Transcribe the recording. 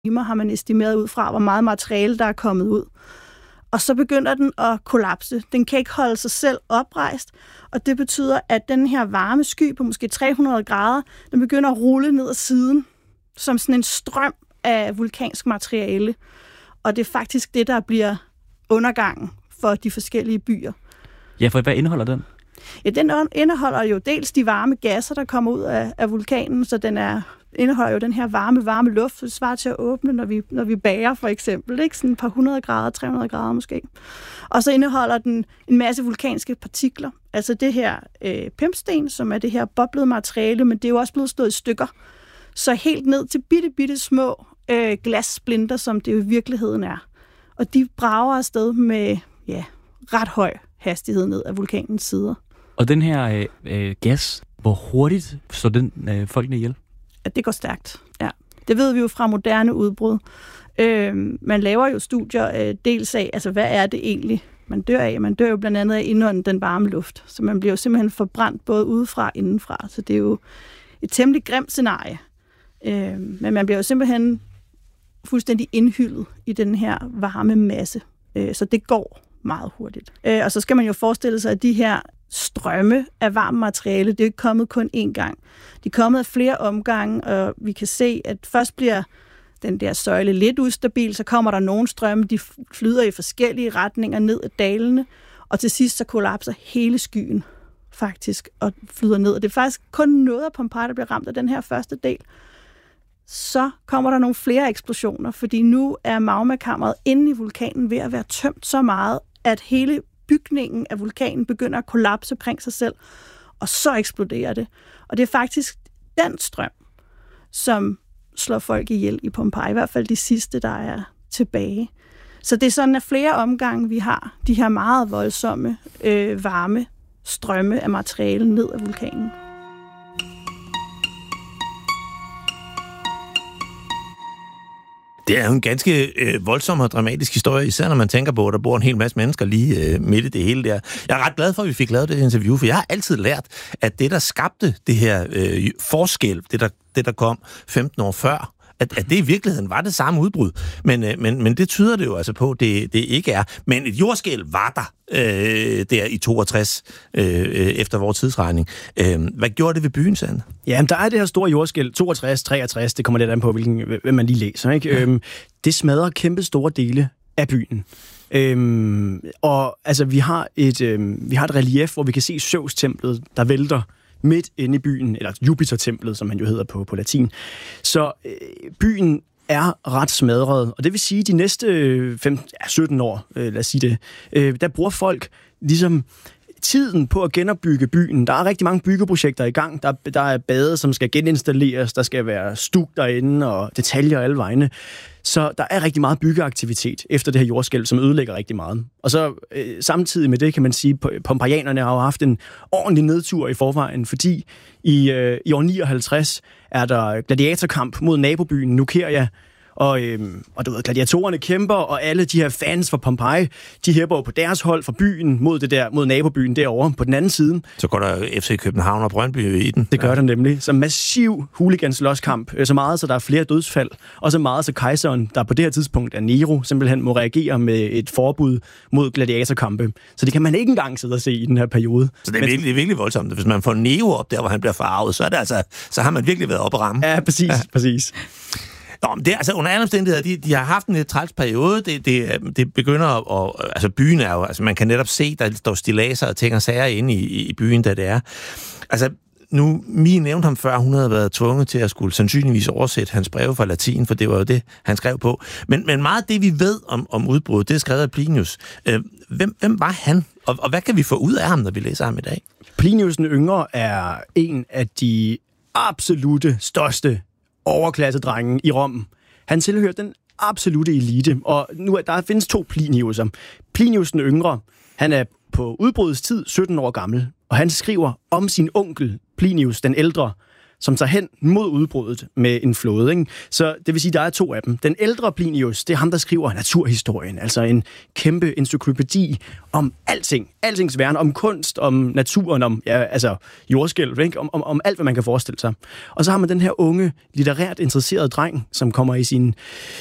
timer har man estimeret ud fra, hvor meget materiale, der er kommet ud. Og så begynder den at kollapse. Den kan ikke holde sig selv oprejst, og det betyder, at den her varme sky på måske 300 grader, den begynder at rulle ned ad siden, som sådan en strøm af vulkansk materiale. Og det er faktisk det, der bliver undergangen for de forskellige byer. Ja, for hvad indeholder den? Ja, den indeholder jo dels de varme gasser, der kommer ud af vulkanen, så den indeholder jo den her varme luft, så det svarer til at åbne, når vi bager for eksempel, ikke? Sådan et par 100 grader, 300 grader måske. Og så indeholder den en masse vulkanske partikler, altså det her pimpsten, som er det her boblede materiale, men det er jo også blevet slået i stykker. Så helt ned til bitte små glassplinter, som det jo i virkeligheden er. Og de brager afsted med ret høj hastighed ned af vulkanens sider. Og den her gas, hvor hurtigt slår den folkene ihjel? Ja, det går stærkt. Ja. Det ved vi jo fra moderne udbrud. Man laver jo studier dels af, altså hvad er det egentlig, man dør af? Man dør jo blandt andet af indånden den varme luft, så man bliver jo simpelthen forbrændt både udefra og indenfra. Så det er jo et temmelig grimt scenarie. Men man bliver jo simpelthen fuldstændig indhyllet i den her varme masse. Så det går meget hurtigt. Og så skal man jo forestille sig, at de her strømme af varmt materiale, det er ikke kommet kun én gang. De er kommet af flere omgange, og vi kan se, at først bliver den der søjle lidt ustabil, så kommer der nogle strømme, de flyder i forskellige retninger ned ad dalene, og til sidst så kollapser hele skyen faktisk og flyder ned. Og det er faktisk kun noget af Pompeji, der bliver ramt af den her første del. Så kommer der nogle flere eksplosioner, fordi nu er magmakammeret inde i vulkanen ved at være tømt så meget, at hele bygningen af vulkanen begynder at kollapse omkring sig selv, og så eksploderer det. Og det er faktisk den strøm, som slår folk ihjel i Pompeji, i hvert fald de sidste, der er tilbage. Så det er sådan, at flere omgange vi har de her meget voldsomme varme strømme af materiale ned af vulkanen. Det er jo en ganske voldsom og dramatisk historie, især når man tænker på, at der bor en hel masse mennesker lige midt i det hele der. Jeg er ret glad for, at vi fik lavet det interview, for jeg har altid lært, at det, der skabte det her forskel, det der kom 15 år før, at det i virkeligheden var det samme udbrud. Men det tyder det jo altså på, det ikke er. Men et jordskælv var der der i 62 efter vores tidsregning. Hvad gjorde det ved byen, Sand? Ja, der er det her store jordskælv, 62, 63, det kommer lidt an på, hvem man lige læser, ikke? Ja. Det smadrer kæmpe store dele af byen. Og altså, vi har et relief, hvor vi kan se Zeus-templet, der vælter midt inde i byen, eller Jupiter-templet, som han jo hedder på latin. Så byen er ret smadret, og det vil sige, de næste 17 år, lad os sige det, der bruger folk ligesom tiden på at genopbygge byen. Der er rigtig mange byggeprojekter i gang. Der er bade, som skal geninstalleres, der skal være stuk derinde, og detaljer alle vegne. Så der er rigtig meget byggeaktivitet efter det her jordskælv, som ødelægger rigtig meget. Og så samtidig med det kan man sige, at pompeianerne har jo haft en ordentlig nedtur i forvejen, fordi i år 59 er der gladiatorkamp mod nabobyen Nuceria, og du ved, gladiatorerne kæmper, og alle de her fans fra Pompeji, de hæpper jo på deres hold fra byen mod nabobyen derovre på den anden side. Så går der FC København og Brøndby i den. Det gør der nemlig. Så massiv hooligans-loskamp. Så meget, så der er flere dødsfald, og så meget, så kejseren, der på det her tidspunkt er Nero, simpelthen må reagere med et forbud mod gladiatorkampe. Så det kan man ikke engang sidde og se i den her periode. Så det er virkelig voldsomt. Hvis man får Nero op der, hvor han bliver forarvet, så er det altså, så har man virkelig været oppe at ramme. Ja, præcis. Nå, men det er altså under alle omstændigheder, de har haft en lidt træls periode. Det begynder at altså byen er jo, altså man kan netop se, der står stilladser og ting og sager inde i byen, da det er. Altså nu, Mie nævnte ham før, hun havde været tvunget til at skulle sandsynligvis oversætte hans breve fra latin, for det var jo det, han skrev på. Men meget af det, vi ved om udbruddet, det er skrevet af Plinius. Hvem var han, og hvad kan vi få ud af ham, når vi læser ham i dag? Plinius den yngre er en af de absolute største overklassedrenge i Rom. Han tilhører den absolute elite, og nu der findes 2 Pliniuser. Plinius den yngre, han er på udbrudets tid 17 år gammel, og han skriver om sin onkel Plinius den ældre, som tager hen mod udbruddet med en flåde. Ikke? Så det vil sige, der er 2 af dem. Den ældre Plinius, det er ham, der skriver naturhistorien, altså en kæmpe encyklopædi om alting. Altings væren, om kunst, om naturen, om jordskælv, ikke? Om alt, hvad man kan forestille sig. Og så har man den her unge, litterært interesserede dreng, som kommer i sin